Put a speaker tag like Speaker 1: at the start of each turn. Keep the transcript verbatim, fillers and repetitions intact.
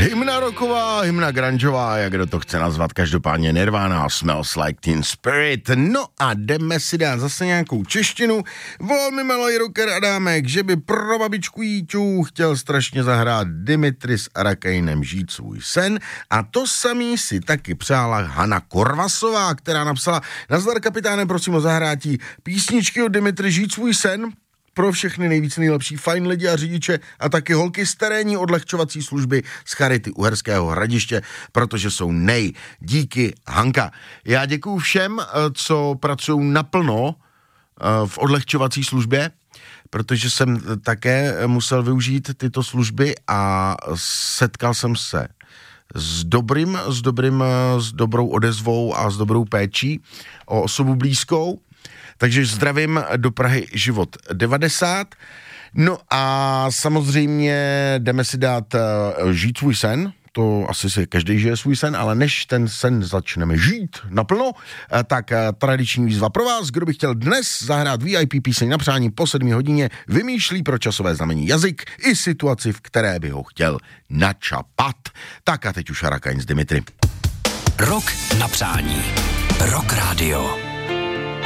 Speaker 1: Hymna rocková, hymna grungeová, jak kdo to chce nazvat, každopádně Nirvana, Smells Like Teen Spirit. No a jdeme si dát zase nějakou češtinu. Volal mi malý rocker Adámek, že by pro babičku Jíťu chtěl strašně zahrát Dimitri s Arakejnem Žít svůj sen. A to samý si taky přála Hana Korvasová, která napsala: nazdar kapitáne, prosím o zahrátí písničky od Dimitri Žít svůj sen pro všechny nejvíc nejlepší fajn lidi a řidiče a taky holky z terénní odlehčovací služby z Charity Uherského Hradiště, protože jsou nej. Díky, Hanka. Já děkuju všem, co pracují naplno v odlehčovací službě, protože jsem také musel využít tyto služby a setkal jsem se s dobrým, s dobrým, s dobrou odezvou a s dobrou péčí o osobu blízkou. Takže zdravím do Prahy Život devadesát. No a samozřejmě jdeme si dát uh, žít svůj sen. To asi si každý žije svůj sen, ale než ten sen začneme žít naplno, uh, tak uh, tradiční výzva pro vás. Kdo by chtěl dnes zahrát V I P píseň na přání po sedmé hodině, vymýšlí pro časové znamení jazyk i situaci, v které by ho chtěl načapat. Tak a teď už Arakajn s Dimitri.
Speaker 2: Rok na přání. Rock Radio.